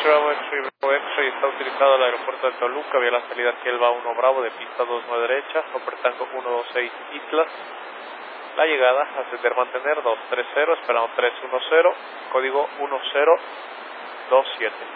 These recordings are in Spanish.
Bravo X-Ray está utilizado el aeropuerto de Toluca, vía la salida aquí Elba 1 Bravo de pista 29 derecha, Upper Tango 126 Islas. La llegada, ascender mantener 230, esperando 310, código 1027.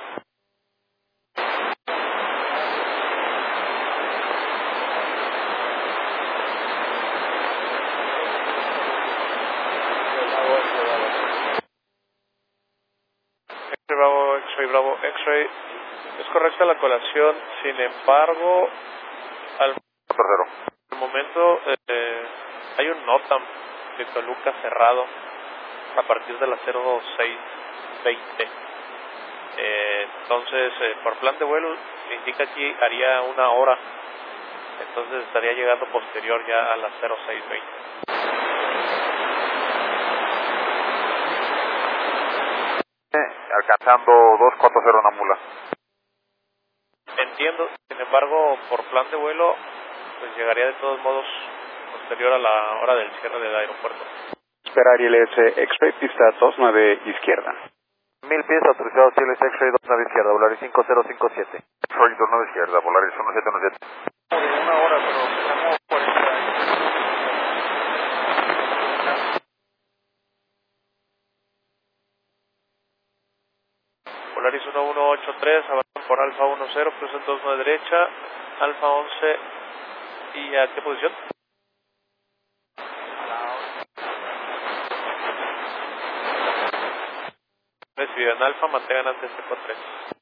Bravo X-Ray, es correcta la colación, sin embargo, al momento hay un NOTAM de Toluca cerrado a partir de las 06:20. Entonces, por plan de vuelo, me indica aquí haría una hora, entonces estaría llegando posterior ya a las 06:20. Alcanzando 240 Namula. Entiendo, sin embargo, por plan de vuelo, pues llegaría de todos modos posterior a la hora del cierre del aeropuerto. Esperar ILS X-Ray, pista 29 izquierda. 1000 pies autorizado ILS X-Ray 29 izquierda, Volaris 5057. X-Ray 29 izquierda, Volaris 1717. Una hora, pero tenemos 40 años. Volaris 1183, avanzan por Alfa 10, cruzan 29 derecha, Alfa 11, ¿y a qué posición? Recibido en Alfa, mantengan antes C43.